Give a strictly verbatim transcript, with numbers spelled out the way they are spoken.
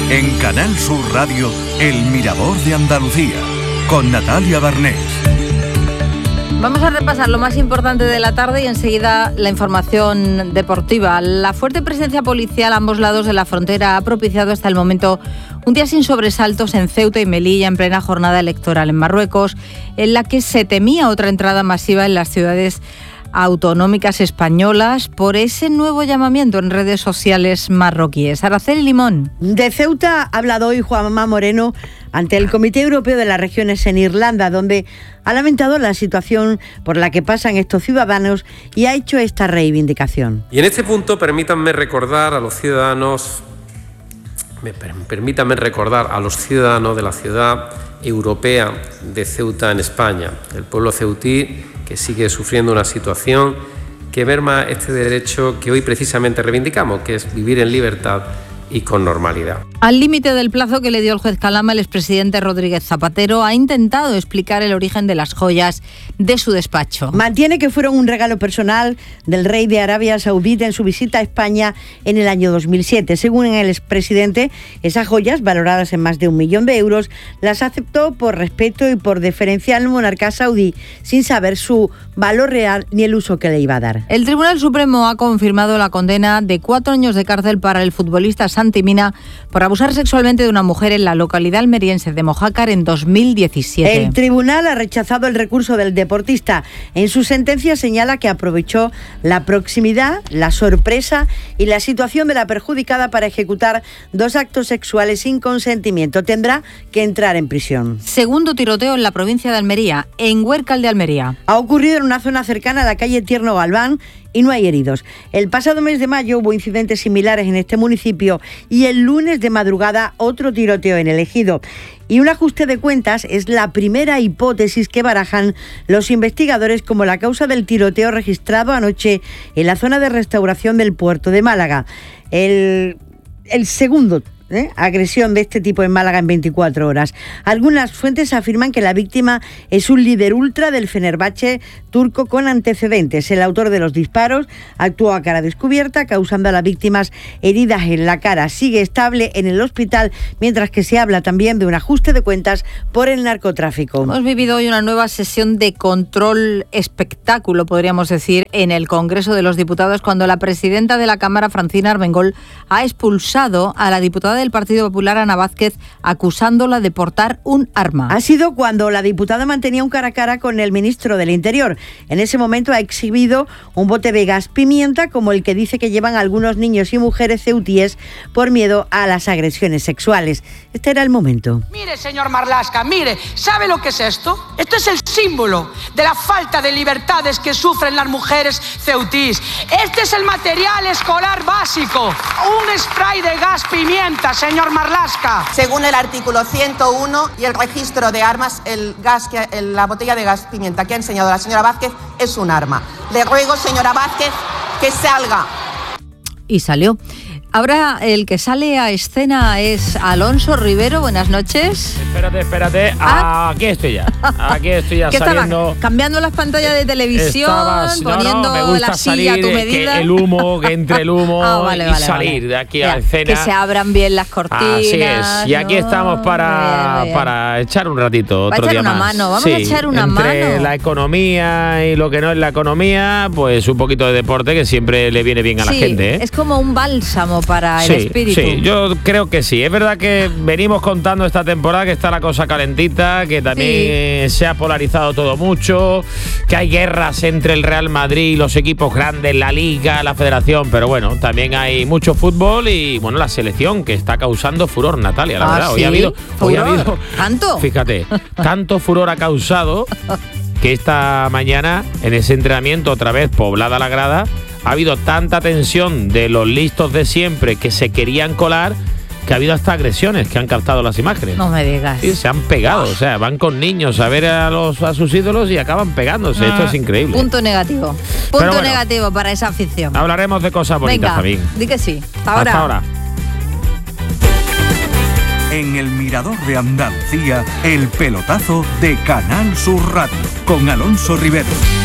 En Canal Sur Radio, El Mirador de Andalucía, con Natalia Barnés. Vamos a repasar lo más importante de la tarde y enseguida la información deportiva. La fuerte presencia policial a ambos lados de la frontera ha propiciado hasta el momento un día sin sobresaltos en Ceuta y Melilla en plena jornada electoral en Marruecos, en la que se temía otra entrada masiva en las ciudades autonómicas españolas por ese nuevo llamamiento en redes sociales marroquíes. Araceli Limón. De Ceuta ha hablado hoy Juanma Moreno ante el Comité Europeo de las Regiones en Irlanda, donde ha lamentado la situación por la que pasan estos ciudadanos y ha hecho esta reivindicación. Y en este punto permítanme recordar a los ciudadanos, me, permítanme recordar a los ciudadanos de la ciudad europea de Ceuta en España, el pueblo ceutí que sigue sufriendo una situación que merma este derecho que hoy precisamente reivindicamos, que es vivir en libertad y con normalidad. Al límite del plazo que le dio el juez Calama, el expresidente Rodríguez Zapatero ha intentado explicar el origen de las joyas de su despacho. Mantiene que fueron un regalo personal del rey de Arabia Saudita en su visita a España en el año dos mil siete. Según el expresidente, esas joyas, valoradas en más de un millón de euros, las aceptó por respeto y por deferencia al monarca saudí, sin saber su valor real ni el uso que le iba a dar. El Tribunal Supremo ha confirmado la condena de cuatro años de cárcel para el futbolista Santi Mina por abusar sexualmente de una mujer en la localidad almeriense de Mojácar en dos mil diecisiete. El tribunal ha rechazado el recurso del deportista. En su sentencia señala que aprovechó la proximidad, la sorpresa y la situación de la perjudicada para ejecutar dos actos sexuales sin consentimiento. Tendrá que entrar en prisión. Segundo tiroteo en la provincia de Almería, en Huércal de Almería. Ha ocurrido en una zona cercana a la calle Tierno Galván y no hay heridos. El pasado mes de mayo hubo incidentes similares en este municipio y el lunes de madrugada otro tiroteo en el Ejido. Y un ajuste de cuentas es la primera hipótesis que barajan los investigadores como la causa del tiroteo registrado anoche en la zona de restauración del puerto de Málaga. El, el segundo ¿Eh? agresión de este tipo en Málaga en veinticuatro horas. Algunas fuentes afirman que la víctima es un líder ultra del Fenerbahce turco con antecedentes. El autor de los disparos actuó a cara descubierta, causando a las víctimas heridas en la cara. Sigue estable en el hospital, mientras que se habla también de un ajuste de cuentas por el narcotráfico. Hemos vivido hoy una nueva sesión de control espectáculo, podríamos decir, en el Congreso de los Diputados, cuando la presidenta de la Cámara, Francina Armengol, ha expulsado a la diputada del Partido Popular, Ana Vázquez, acusándola de portar un arma. Ha sido cuando la diputada mantenía un cara a cara con el ministro del Interior. En ese momento ha exhibido un bote de gas pimienta, como el que dice que llevan algunos niños y mujeres ceutíes por miedo a las agresiones sexuales. Este era el momento. Mire, señor Marlaska, mire, ¿sabe lo que es esto? Esto es el símbolo de la falta de libertades que sufren las mujeres ceutís. Este es el material escolar básico, un spray de gas pimienta, señor Marlaska. Según el artículo ciento uno y el registro de armas, el gas que, el, la botella de gas pimienta que ha enseñado la señora Vázquez es un arma. Le ruego, señora Vázquez, que salga. Y salió. Ahora el que sale a escena es Alonso Rivero. Buenas noches. Espérate, espérate. ¿Ah? Aquí estoy ya. Aquí estoy ya ¿Qué saliendo. Cambiando las pantallas de televisión, Estabas, poniendo no, no, me gusta la silla salir, a tu medida. Que el humo, que entre el humo ah, vale, y vale, salir vale. de aquí ya, a escena. Que se abran bien las cortinas. Así es. Y aquí ¿no? estamos para, bien, bien. para echar un ratito, otro echar día una más. mano, vamos sí, a echar una entre mano. la economía y lo que no es la economía, pues un poquito de deporte que siempre le viene bien a sí, la gente. ¿eh? Es como un bálsamo para sí, el espíritu. Sí, yo creo que sí. Es verdad que venimos contando esta temporada que está la cosa calentita, que también sí. se ha polarizado todo mucho, que hay guerras entre el Real Madrid y los equipos grandes, la Liga, la Federación, pero bueno, también hay mucho fútbol y bueno, la selección que está causando furor, Natalia, la ah, verdad. ¿sí? Hoy ha habido, hoy ha habido ¿Tanto? Fíjate, tanto furor ha causado que esta mañana en ese entrenamiento, otra vez poblada la grada, ha habido tanta tensión de los listos de siempre que se querían colar, que ha habido hasta agresiones que han captado las imágenes. No me digas. Sí, se han pegado, o sea, van con niños a ver a, los, a sus ídolos y acaban pegándose. Ah, esto es increíble. Punto negativo. Punto bueno, negativo para esa afición. Hablaremos de cosas bonitas también. Di que sí. Hasta ahora. Hasta ahora. En el Mirador de Andalucía, el pelotazo de Canal Sur Radio, con Alonso Rivero.